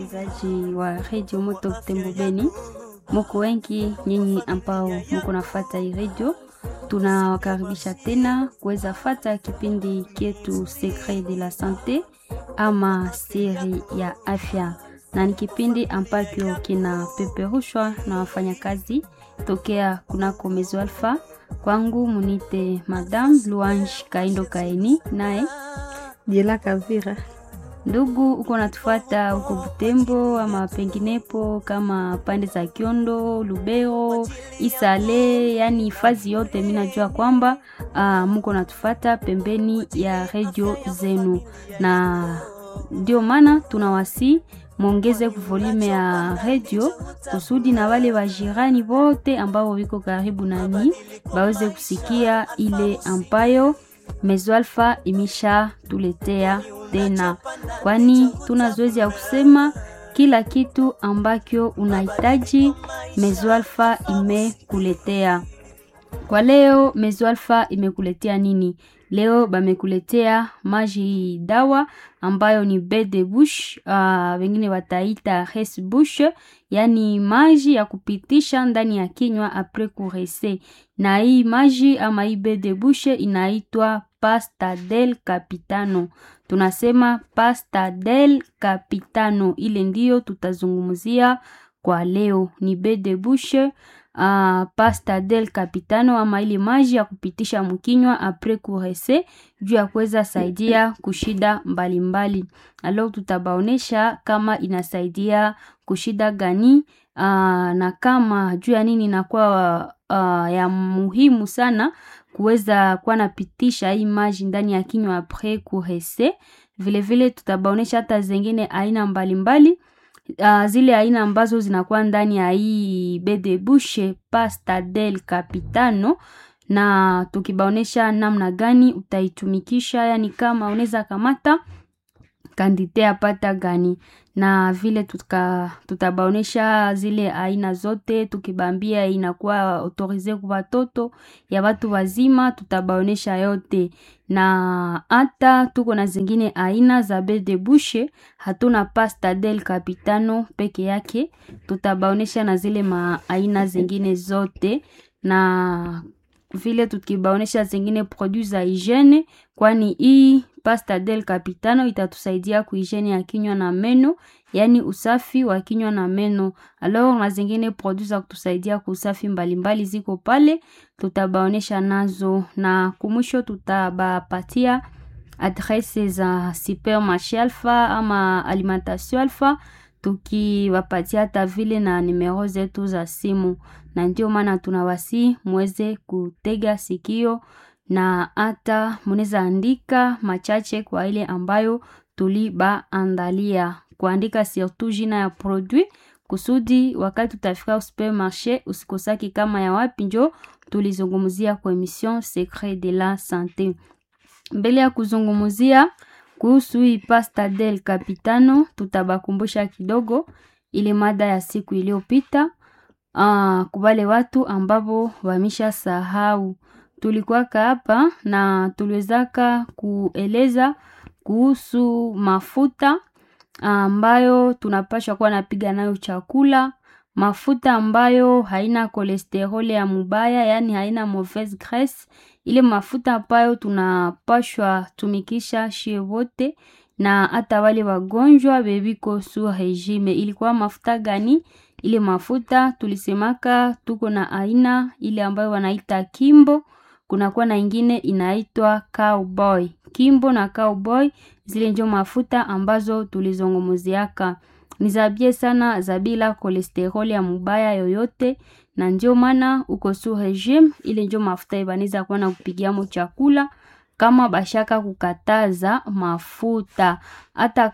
wasikilizaji wa Radio Moto Butembo Beni, mko wengi nyinyi ambao mko nafuata hii radio, tunawakaribisha tena kuweza fata kipindi kietu Secret de la Santé ama siri ya afya, na ni kipindi ambacho kinapeperushwa na wafanyakazi tokea kunako Mezo Alpha. Kwangu munite Madame Louange Kaindo Kaini, naye Diela Kavira. Ndugu uko natufuata uko Butembo ama penginepo kama pande za Kiondo, Lubero, Isale, yani fazi yote mimi najua kwamba mko natufuata pembeni ya radio zenu, na ndio maana tunawasi muongeze volume ya radio kusudi na wale wajirani wote ambao wiko karibu nani baweze kusikia ile ambayo Mezo Alpha imisha tuletea tena, kwani tuna zoezi ya kusema kila kitu ambacho unahitaji Mezo Alpha imekuletea. Kwa leo Mezo Alpha imekuletea nini? Leo bamekuletea maji dawa ambayo ni baie de bouche, wengine wataita res bouche, yani maji ya kupitisha ndani ya kinywa après kurese. Na hii maji ama hii baie de bouche inaitwa pasta del capitano. Tunasema pasta del capitano, ile ndiyo tutazungumzia kwa leo. Ni baie de bouche, pasta del capitano ama ile maji ya kupitisha mkinywa après kurese, juu ya kuweza saidia kushida mbalimbali. Alors tutabaonesha kama inasaidia kushida gani, na kama juu ya nini inakuwa ya muhimu sana kuweza kuwa napitisha hii maji ndani ya kinywa après kurese. Vile vile tutabaonesha hata zingine aina mbalimbali, zile aina ambazo zinakuwa ndani ya hii baie de bouche pasta del capitano, na tukibaonesha namna gani utaitumikisha, yani kama unaweza kamata kandite apata gani, na vile tutabaonesha zile aina zote, tukibambia inakuwa autorize kwa watoto ya watu wazima, tutabaonesha yote. Na hata tuko na zingine aina za baie de bouche, hatuna pasta del capitano peke yake, tutabaonesha na zile aina zingine zote, na vile tukibaonesha zingine produits za hygiene, kwani hii pasta del capitano itatusaidia kuhygiene ya kinywa na meno, yani usafi wa kinywa na meno. Alors na zingine produits za kutusaidia kusafi mbalimbali ziko pale, tutabaonesha nazo, na kumwisho tutabapatia adresse za Supermarché Alpha ama Alimentation Alpha, tukiwapatia hata vile na numero zetu za simu. Na ndio maana tunawasi muweze kutega sikio, na hata muneza andika machache kwa ile ambayo tulibaandalia, kuandika surtout jina ya produit kusudi wakati utafika supermarché usikosaki kama ya wapi njo tulizungumzia kwa emission Secret de la Santé. Mbele ya kuzungumzia kuhusu hii pasta del capitano, tutabakumbusha kidogo ile mada ya siku iliyopita, kubale watu ambao wamisha sahau. Tulikuwa hapa na tuliwezaka kueleza kuhusu mafuta ambayo tunapaswa kuwa napiga nayo chakula, mafuta ambayo haina kolesterol ya mubaya, yani haina mauvaise graisse, ile mafuta ambayo tunapaswa tumikisha shie wote, na hata wale wagonjwa bebiko su regime. Ilikuwa mafuta gani? Ile mafuta tulisemaka tuko na aina ile ambayo wanaita Kimbo, kuna kuwa na ingine inaitwa Cowboy. Kimbo na Cowboy zile ndio mafuta ambazo tulizongumuziaka, ni zabie sana, zabila kolesterol ya mubaya yoyote, na ndio maana uko su regime, ile ndio mafuta ibaniza kuwa na kupigiamo chakula kama bashaka kukataza mafuta, hata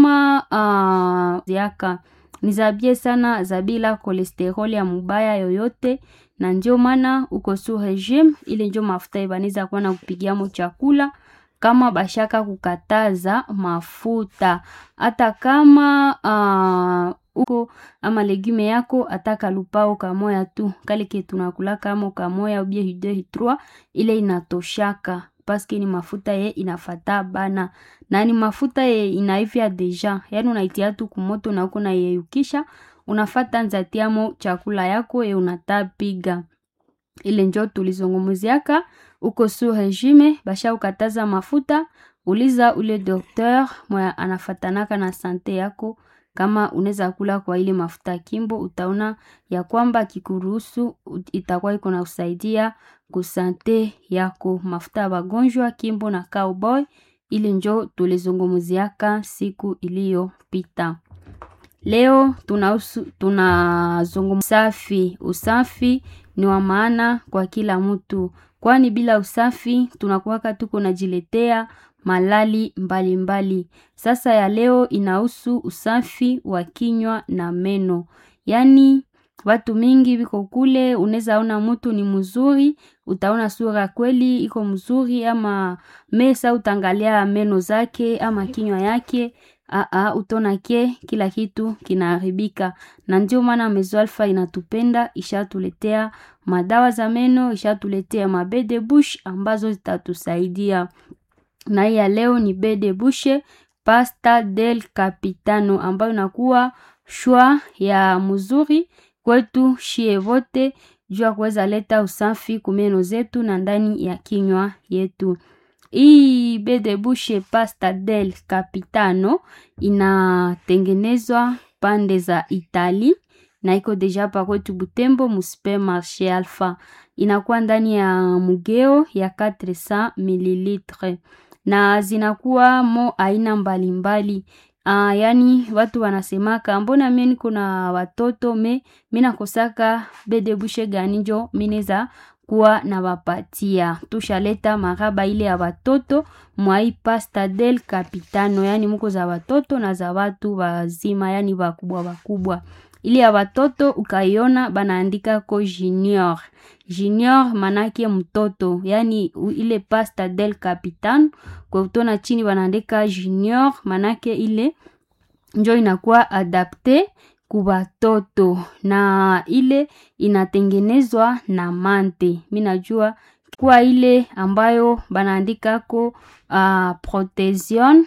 kama ziaka ni zabie sana, zabila kolesterol ya mubaya yoyote, na ndio maana uko su regime, ile ndio mafuta ibaniza kuwa na kupigiamo chakula kama bashaka kukataza mafuta, hata kama uko ama legume yako ataka lupao kamoya tu, kale ke tunakula kama kamoya ubie hide hitrua, ile inatoshaka. paske ni mafuta ye inafata bana na ni mafuta ye inaivya deja, yani unaitia tu kumoto na uko na yeyukisha, unafata nzatiamo chakula yako ye unatapiga. Ile njo tulizungumuziaka. Uko su regime basha ukataza mafuta, uliza ule doktor mwa anafatanaka na sante yako kama unaweza kula kwa ile mafuta kimbo, utaona ya kwamba kikuruhusu itakuwa iko na usaidia kusante yako. Mafuta ya wagonjwa kimbo na cowboy, ile njo tulizungumuziaka siku iliyopita. Leo tunazungumzia usafi. Usafi ni wa maana kwa kila mtu, kwani bila usafi tunakuwaka tuko najiletea malali mbalimbali. Sasa ya leo inahusu usafi wa kinywa na meno. Yani watu mingi biko kule, unaweza ona mtu ni mzuri, utaona sura kweli iko mzuri, ama mesa utangalia meno zake ama kinywa yake, utona kila kitu kinaharibika. Na ndio maana Maison Alpha inatupenda, ishatuletea madawa za meno, ishatuletea mabe de bouche ambazo zitatusaidia. Na hii ya leo ni baie de bouche pasta del Capitano, ambayo inakuwa shwa ya mzuri kwetu shie vote, jua kuweza leta usafi kumeno zetu na ndani ya kinywa yetu. Hii baie de bouche pasta del Capitano inatengenezwa pande za Itali na iko deja pa kwetu Butembo mu supermarché Alpha. Inakuwa ndani ya mugeo ya 400 ml na zinakuwa mo aina mbalimbali. Yani watu wanasemaka mbona mimi niko na watoto mimi nakosaka baie de bouche gani njo mineza kuwa na wapatia. Tushaleta maraba ile ya watoto mwai pasta del Capitano, yani muko za watoto na za watu wazima, yani wakubwa. Ile ya watoto ukaiona banaandika ko junior. Junior manake mtoto, yani ile pasta del Capitano kwa utona chini banaandika junior, manake ile njo inakuwa adapte kubatoto, na ile inatengenezwa na mante. Minajua kwa ile ambayo banaandika ko protection